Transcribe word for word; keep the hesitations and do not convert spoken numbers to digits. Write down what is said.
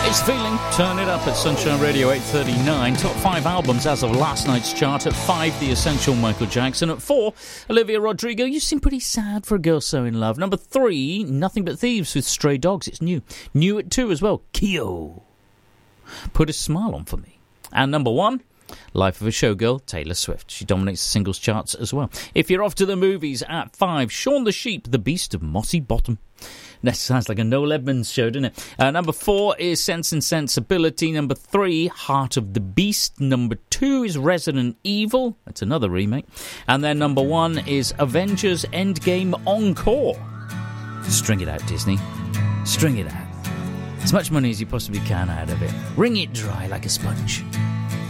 It's Feeling. Turn it up at Sunshine Radio eight thirty-nine. Top five albums as of last night's chart. At five, The Essential, Michael Jackson. At four, Olivia Rodrigo. You seem pretty sad for a girl so in love. Number three, Nothing But Thieves with Stray Dogs. It's new. New at two as well. Kyo. Put a Smile On For Me. And number one, Life of a Showgirl, Taylor Swift. She dominates the singles charts as well. If you're off to the movies, at five, Shaun the Sheep, The Beast of Mossy Bottom. That sounds like a Noel Edmonds show, doesn't it? Uh, number four is Sense and Sensibility. Number three, Heart of the Beast. Number two is Resident Evil. That's another remake. And then number one is Avengers Endgame Encore. String it out, Disney. String it out. As much money as you possibly can out of it. Wring it dry like a sponge.